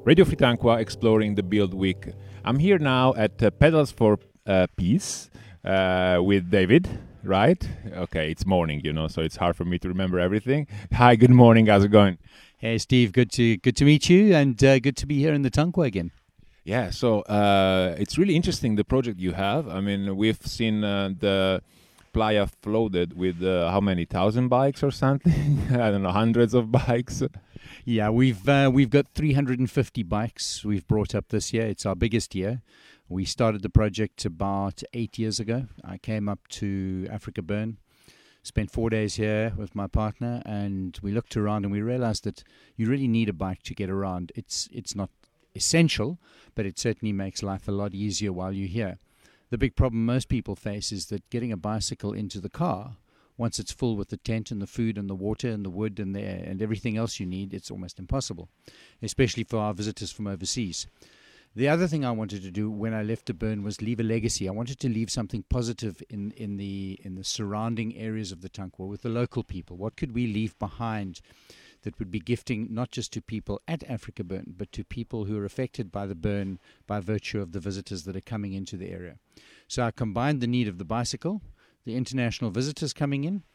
Radio Free Tanqua exploring the Build Week. I'm here now at Pedals for Peace with David, right? Okay, it's morning, so it's hard for me to remember everything. Hi, good morning. How's it going? Hey, Steve. Good to meet you, and good to be here in the Tanqua again. Yeah, so it's really interesting, the project you have. I mean, we've seen the playa flooded with how many, 1,000 bikes or something? I don't know, hundreds of bikes. Yeah, we've got 350 bikes we've brought up this year. It's our biggest year. We started the project about 8 years ago. I came up to Africa Burn, spent 4 days here with my partner, and we looked around and we realized that you really need a bike to get around. It's not essential, but it certainly makes life a lot easier while you're here. The big problem most people face is that getting a bicycle into the car, once it's full with the tent and the food and the water and the wood and the air and everything else you need, it's almost impossible, especially for our visitors from overseas. The other thing I wanted to do when I left the Burn was leave a legacy. I wanted to leave something positive in the surrounding areas of the Tanqua with the local people. What could we leave behind that would be gifting not just to people at Africa Burn, but to people who are affected by the Burn by virtue of the visitors that are coming into the area? So I combined the need of the bicycle, the international visitors coming in,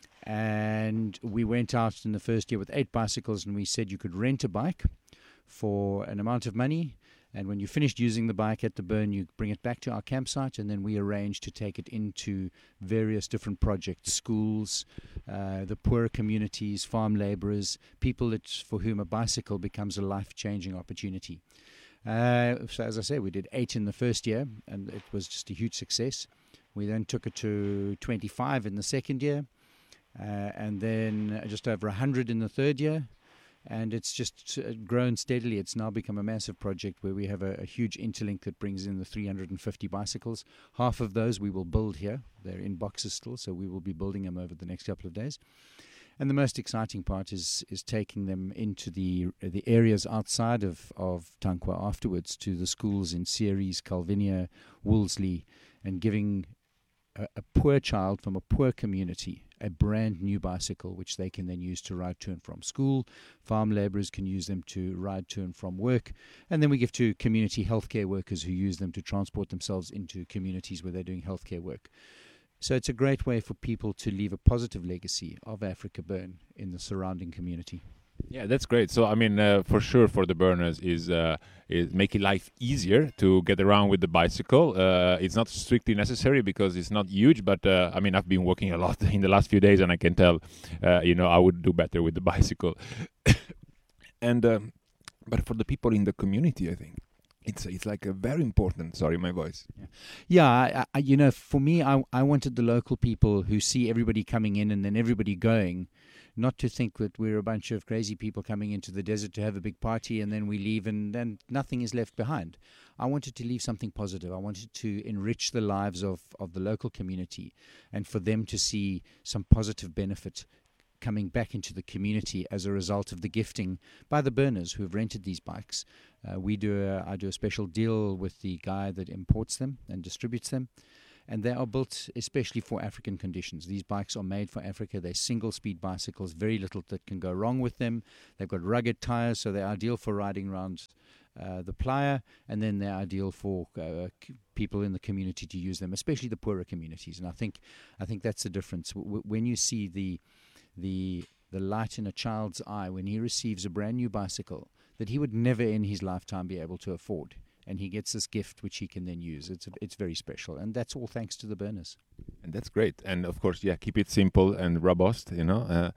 and we went out in the first year with 8 bicycles, and we said you could rent a bike for an amount of money, and when you finished using the bike at the Burn, you bring it back to our campsite, and then we arranged to take it into various different projects, schools, the poorer communities, farm laborers, people for whom a bicycle becomes a life-changing opportunity. So as I say, we did 8 in the first year, and it was just a huge success. We then took it to 25 in the second year, and then just over 100 in the third year. And it's just grown steadily. It's now become a massive project where we have a huge interlink that brings in the 350 bicycles. Half of those we will build here. They're in boxes still, so we will be building them over the next couple of days. And the most exciting part is taking them into the areas outside of Tanqua afterwards, to the schools in Ceres, Calvinia, Wolseley, and giving a poor child from a poor community a brand new bicycle which they can then use to ride to and from school. Farm laborers can use them to ride to and from work, and then we give to community healthcare workers who use them to transport themselves into communities where they're doing healthcare work. So it's a great way for people to leave a positive legacy of Africa Burn in the surrounding community. Yeah, that's great. So, I mean, for sure, for the burners is making life easier to get around with the bicycle. It's not strictly necessary because it's not huge, but I mean, I've been walking a lot in the last few days, and I can tell, I would do better with the bicycle. And but for the people in the community, I think it's like a very important. Sorry, my voice. Yeah, for me, I wanted the local people who see everybody coming in and then everybody going, not to think that we're a bunch of crazy people coming into the desert to have a big party and then we leave and then nothing is left behind. I wanted to leave something positive. I wanted to enrich the lives of the local community and for them to see some positive benefit coming back into the community as a result of the gifting by the burners who have rented these bikes. I do a special deal with the guy that imports them and distributes them. And they are built especially for African conditions. These bikes are made for Africa. They're single-speed bicycles, very little that can go wrong with them. They've got rugged tires, so they're ideal for riding around the playa, and then they're ideal for people in the community to use them, especially the poorer communities. And I think that's the difference. When you see the light in a child's eye when he receives a brand new bicycle that he would never in his lifetime be able to afford, and he gets this gift which he can then use. It's very special, and that's all thanks to the burners. And that's great. And of course, keep it simple and robust, so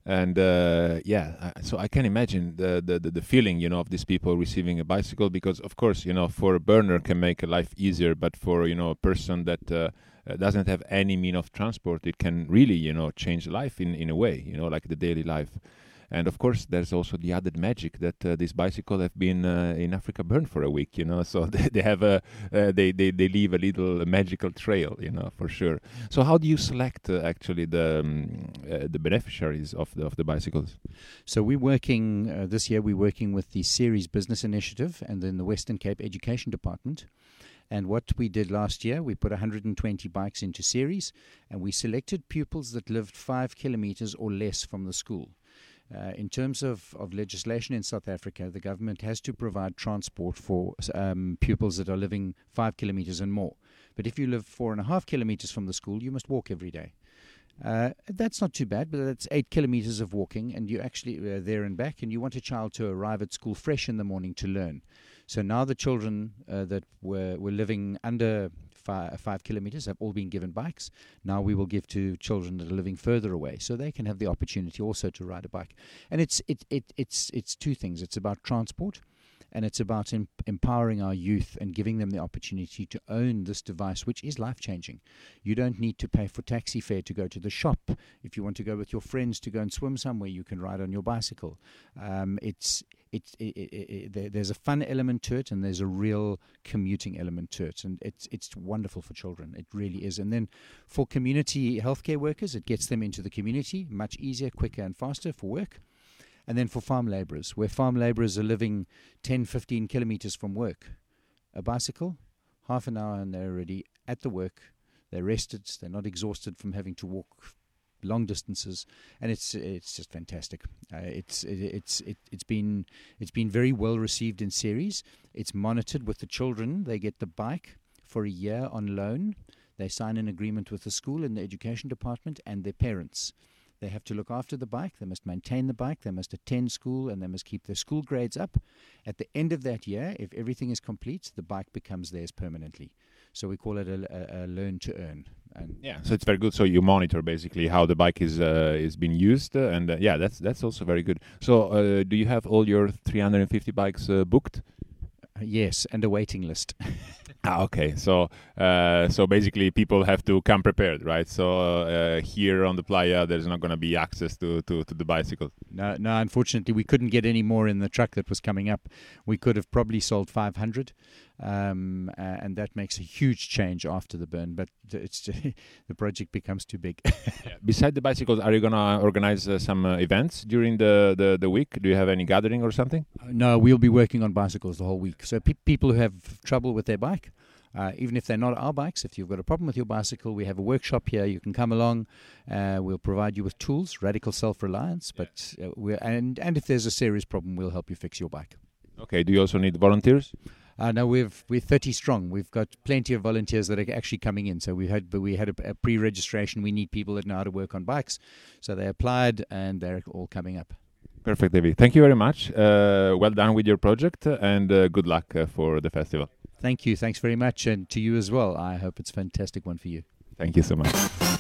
I can imagine the feeling, of these people receiving a bicycle, because of course, for a burner can make life easier, but for, a person that doesn't have any mean of transport, it can really, change life in a way, like the daily life. And of course, there's also the added magic that this bicycle have been in Africa Burn for a week, So they have they leave a little magical trail, for sure. So how do you select actually the beneficiaries of the bicycles? So we're working this year. We're working with the Ceres Business Initiative and then the Western Cape Education Department. And what we did last year, we put 120 bikes into Ceres, and we selected pupils that lived 5 kilometers or less from the school. In terms of legislation in South Africa, the government has to provide transport for pupils that are living 5 kilometers and more. But if you live 4.5 kilometers from the school, you must walk every day. That's not too bad, but that's 8 kilometers of walking, and you actually there and back, and you want a child to arrive at school fresh in the morning to learn. So now the children that were living under 5 kilometers have all been given bikes. Now we will give to children that are living further away, so they can have the opportunity also to ride a bike. And it's two things. It's about transport, and it's about empowering our youth and giving them the opportunity to own this device, which is life-changing. You don't need to pay for taxi fare to go to the shop. If you want to go with your friends to go and swim somewhere, you can ride on your bicycle. There's a fun element to it, and there's a real commuting element to it, and it's wonderful for children. It really is. And then for community healthcare workers, it gets them into the community much easier, quicker, and faster for work. And then for farm labourers, where farm labourers are living 10, 15 kilometres from work, a bicycle, half an hour, and they're already at the work. They're rested. They're not exhausted from having to walk long distances, and it's just fantastic. It's been very well received in series. It's monitored with the children. They get the bike for a year on loan. They sign an agreement with the school and the education department and their parents. They have to look after the bike. They must maintain the bike. They must attend school, and they must keep their school grades up. At the end of that year, if everything is complete, the bike becomes theirs permanently. So we call it a learn to earn. And yeah, so it's very good. So you monitor basically how the bike is being used, and yeah, that's also very good. So do you have all your 350 bikes booked? Yes, and a waiting list. Okay. So basically, people have to come prepared, right? So here on the playa, there's not going to be access to the bicycle. No. Unfortunately, we couldn't get any more in the truck that was coming up. We could have probably sold 500, and that makes a huge change after the burn. But it's the project becomes too big. Yeah. Beside the bicycles, are you going to organize some events during the week? Do you have any gathering or something? No, we'll be working on bicycles the whole week. So people who have trouble with their bike, even if they're not our bikes, if you've got a problem with your bicycle, we have a workshop here. You can come along. We'll provide you with tools, radical self-reliance. But and if there's a serious problem, we'll help you fix your bike. Okay. Do you also need volunteers? No, we're 30 strong. We've got plenty of volunteers that are actually coming in. So we had a pre-registration. We need people that know how to work on bikes. So they applied, and they're all coming up. Perfect, David. Thank you very much. Well done with your project, and good luck for the festival. Thank you. Thanks very much. And to you as well. I hope it's a fantastic one for you. Thank you so much.